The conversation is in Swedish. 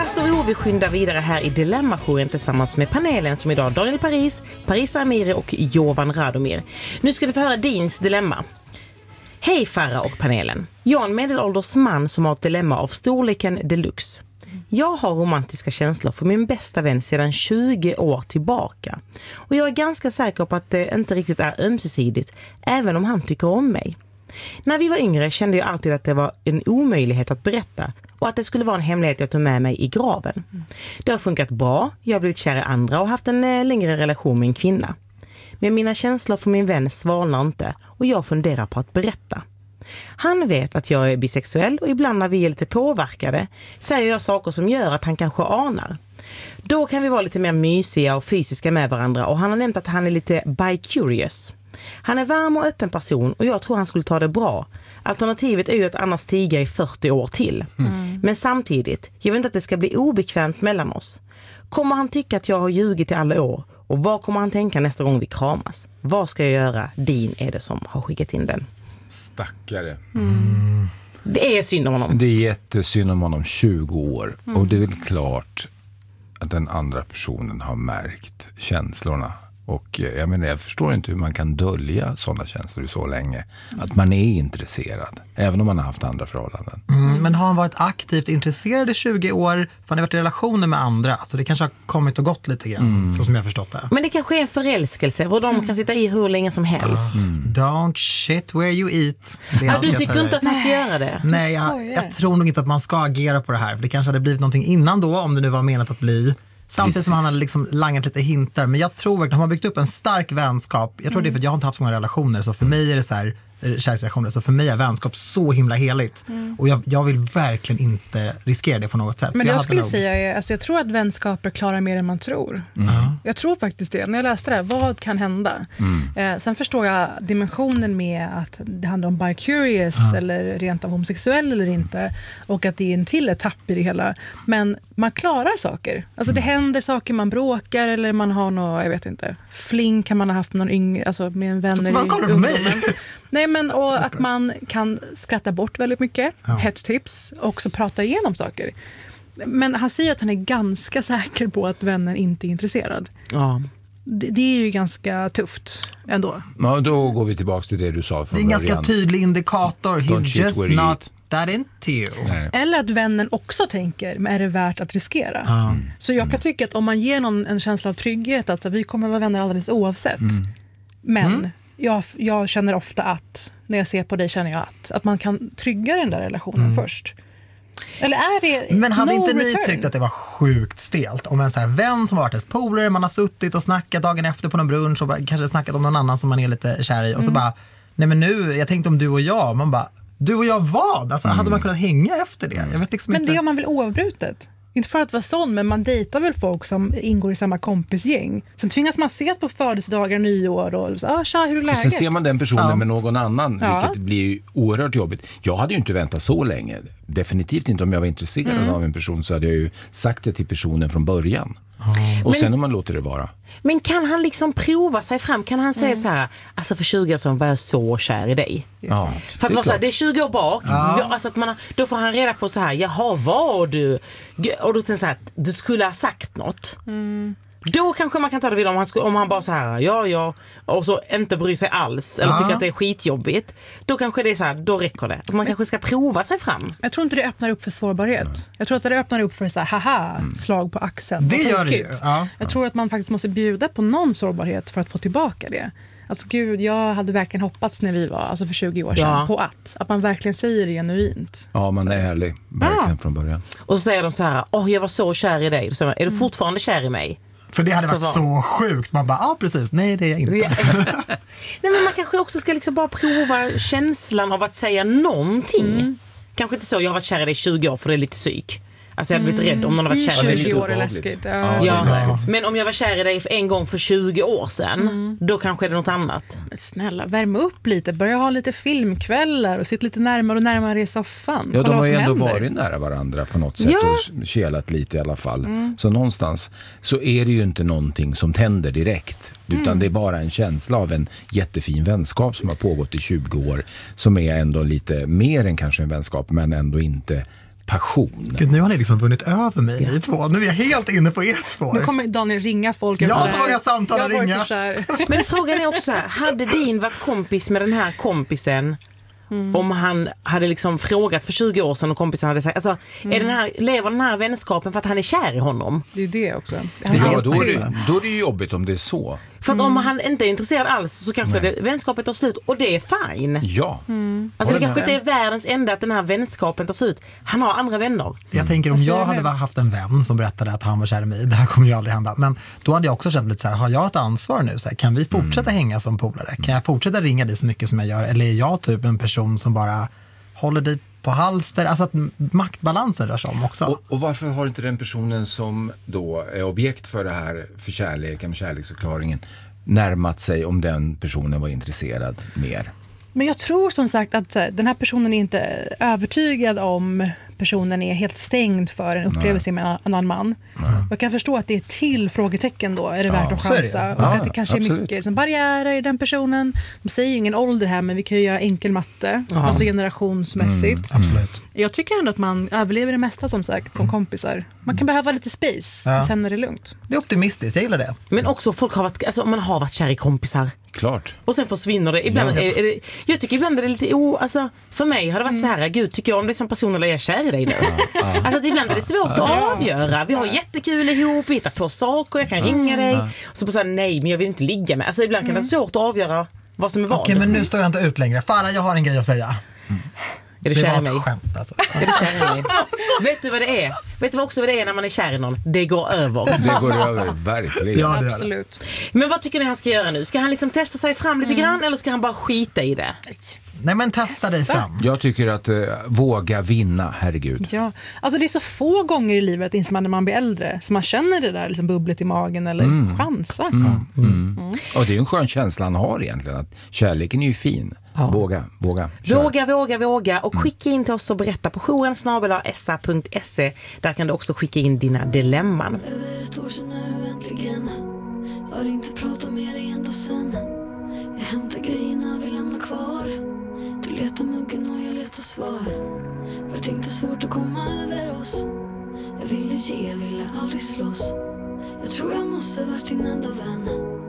Pastor Ove skyndar vidare här i Dilemma-jouren tillsammans med panelen som idag Daniel Paris, Parisa Amiri och Jovan Radomir. Nu ska du få höra Dins dilemma. Hej Farah och panelen. Jag är en medelålders man som har ett dilemma av storleken deluxe. Jag har romantiska känslor för min bästa vän sedan 20 år tillbaka. Och jag är ganska säker på att det inte riktigt är ömsesidigt, även om han tycker om mig. När vi var yngre kände jag alltid att det var en omöjlighet att berätta och att det skulle vara en hemlighet jag tog med mig i graven. Det har funkat bra, jag har blivit kär i andra och haft en längre relation med en kvinna. Men mina känslor för min vän svalnar inte och jag funderar på att berätta. Han vet att jag är bisexuell och ibland när vi är lite påverkade säger jag saker som gör att han kanske anar. Då kan vi vara lite mer mysiga och fysiska med varandra och han har nämnt att han är lite bi-curious. Han är varm och öppen person och jag tror han skulle ta det bra. Alternativet är ju att annars stiga i 40 år till. Men samtidigt, jag vet inte att det ska bli obekvämt mellan oss. Kommer han tycka att jag har ljugit i alla år? Och vad kommer han tänka nästa gång vi kramas? Vad ska jag göra? Din är det som har skickat in den. Stackare. Det är synd om honom. Det är jättesynd om honom 20 år. Och det är väl klart att den andra personen har märkt känslorna. Och jag förstår inte hur man kan dölja sådana känslor så länge. Att man är intresserad, även om man har haft andra förhållanden. Men har han varit aktivt intresserad i 20 år? För han har varit i relationer med andra. Alltså det kanske har kommit och gått lite grann, så som jag har förstått det. Men det kanske är en förälskelse, för de kan sitta i hur länge som helst. Don't shit where you eat. Du tycker inte att man ska göra det? Nej, jag tror nog inte att man ska agera på det här. För det kanske hade blivit någonting innan då, om det nu var menat att bli. Samtidigt som han hade liksom langat lite hintar. Men jag tror verkligen, han har byggt upp en stark vänskap. Jag tror det är för att jag har inte haft så många relationer. Så för mig är det så här, kärleksrelationer. Så för mig är vänskap så himla heligt. Och jag vill verkligen inte riskera det på något sätt. Men så jag skulle säga, alltså jag tror att vänskaper klarar mer än man tror. Jag tror faktiskt det. När jag läste det här, vad kan hända? Sen förstår jag dimensionen med att det handlar om bi-curious eller rent av homosexuell eller inte. Och att det är en till etapp i det hela. Men man klarar saker. Alltså det händer saker, man bråkar eller man har något, jag vet inte, fling kan man ha haft med någon yngre, alltså med en vän i ungdomen. Nej, men och att man kan skratta bort väldigt mycket. Hetstips. Och också prata igenom saker. Men han säger att han är ganska säker på att vännen inte är intresserad. Ja. Det är ju ganska tufft ändå. Ja, då går vi tillbaka till det du sa från början. Det är en början. ganska tydlig indikator. He's just not that into you. Nej. Eller att vännen också tänker, men är det värt att riskera? Så jag kan tycka att om man ger någon en känsla av trygghet, alltså vi kommer vara vänner alldeles oavsett. Men jag känner ofta att, när jag ser på dig känner jag att man kan trygga den där relationen först. Eller är det men hade inte return? ni tyckt att det var sjukt stelt om en så här vän som har varit ens polare, man har suttit och snackat dagen efter på någon brunch och kanske snackat om någon annan som man är lite kär i och så bara, nej men nu, jag tänkte om du och jag, man bara, du och jag vad? Alltså hade man kunnat hänga efter det? Jag vet liksom men inte. det gör man väl oavbrutet? Inte för att vara sån, men man dejtar väl folk som ingår i samma kompisgäng. Sen tvingas man ses på födelsedagar, nyår och så, tja, hur är läget? Och sen ser man den personen med någon annan, vilket blir ju oerhört jobbigt. Jag hade ju inte väntat så länge. Definitivt inte om jag var intresserad av en person så hade jag ju sagt det till personen från början. Och sen om man låter det vara. Men kan han liksom prova sig fram? Kan han säga så här, alltså för 20 år sedan var jag så kär i dig. Ja, för att vara så här, det är 20 år bak. Alltså att då får han reda på så här, jaha, var du? Och då tänker så här, du skulle ha sagt något. Då kanske man kan ta det vidare om han bara så här, ja, och så inte bryr sig alls eller tycker att det är skitjobbigt. Då kanske det är så här, då räcker det. Man kanske ska prova sig fram. Jag tror inte det öppnar upp för sårbarhet. Jag tror att det öppnar upp för så här, haha, slag på axeln. Det gör det ju. Jag tror att man faktiskt måste bjuda på någon sårbarhet för att få tillbaka det. Alltså gud, jag hade verkligen hoppats när vi var, alltså för 20 år sedan, på att man verkligen säger det genuint. Ja, man är ärlig, verkligen från början. Och så säger de så här, jag var så kär i dig. Då säger man, är du fortfarande kär i mig? För det hade varit så sjukt. Man bara, precis. Nej, det är jag inte. Nej, men man kanske också ska liksom bara prova känslan av att säga någonting. Kanske inte så, jag har varit kär i dig i 20 år för det är lite psyk. Alltså jag hade blivit rädd om någon har varit kär i dig. 20 år är läskigt. Ja. Men om jag var kär i dig för en gång för 20 år sedan, då kanske det är något annat. Men snälla, värma upp lite. Börja ha lite filmkvällar och sitta lite närmare och närmare i soffan. Ja, de har ju ändå varit nära varandra på något sätt och kelat lite i alla fall. Så någonstans så är det ju inte någonting som tänder direkt. Utan det är bara en känsla av en jättefin vänskap som har pågått i 20 år. Som är ändå lite mer än kanske en vänskap, men ändå inte passion. Gud, nu har ni liksom vunnit över mig, ni två. Nu är jag helt inne på ert spår. Nu kommer Daniel ringa folk. Ja, så många samtal jag ringa. så kär. Men frågan är också så här, hade Dean varit kompis med den här kompisen om han hade liksom frågat för 20 år sedan och kompisen hade sagt, alltså, lever den här vänskapen för att han är kär i honom? Det är det också. Ja, då är det ju jobbigt om det är så. För att om han inte är intresserad alls så kanske vänskapet tar slut och det är fine. Ja. Alltså det kanske inte är världens enda att den här vänskapen tar slut. Han har andra vänner. Jag tänker om jag hade haft en vän som berättade att han var kär i mig, det här kommer ju aldrig hända. Men då hade jag också känt lite så här, har jag ett ansvar nu? Så här, kan vi fortsätta hänga som polare? Kan jag fortsätta ringa dig så mycket som jag gör? Eller är jag typ en person som bara håller dig på halster? Alltså att maktbalansen rör sig om också. Och varför har inte den personen som då är objekt för det här, för kärleken, kärleksförklaringen, närmat sig om den personen var intresserad mer? Men jag tror som sagt att den här personen är inte övertygad om personen är helt stängd för en upplevelse med en annan man. Jag kan förstå att det är till frågetecken då. Är det värt att chansa? Och att det kanske är mycket som barriärer i den personen. De säger ju ingen ålder här, men vi kan ju göra enkel matte. Alltså generationsmässigt. Absolut. Jag tycker ändå att man överlever det mesta som sagt som kompisar. Man kan behöva lite space, sen är det lugnt. Det är optimistiskt, jag gillar det. Men också folk har varit, alltså man har varit kär i kompisar. Klart. Och sen försvinner det. Ibland är det, jag tycker ibland är det lite alltså för mig har det varit så här, gud, tycker jag om det som person eller är jag kär i dig nu? Alltså att ibland är det svårt att avgöra. Vi har jättekul ihop, vi hittar på saker, jag kan ringa dig. Och så på så här, nej, men jag vill inte ligga med. Alltså ibland kan det vara svårt att avgöra vad som är vad. Okej, men nu står jag inte ut längre. Farah, jag har en grej att säga. Är du Det kär var i mig? ett skämt alltså. Är du kär i mig? Vet du vad det är? Vet du också vad det är när man är kär i någon? Det går över. Det går över, verkligen. Ja, det är det. Absolut. Men vad tycker ni han ska göra nu? Ska han liksom testa sig fram lite grann eller ska han bara skita i det? Nej, men testa dig fram. Jag tycker att våga vinna, herregud. Ja, alltså det är så få gånger i livet inser man när man blir äldre så man känner det där liksom bubblet i magen eller chansa. Och det är ju en skön känsla han har egentligen, att kärleken är ju fin. Våga. Kör. Våga och skicka in till oss och berätta på jouren@sa.se. Där kan du också skicka in dina dilemman. Över ett år sedan nu äntligen. Har inte pratat med dig ända sen. Jag hämtar grejerna, vi lämnar kvar. Du letar muggen och jag letar svar. Vart inte svårt att komma över oss. Jag ville ge, jag ville aldrig slåss. Jag tror jag måste varit din enda vän.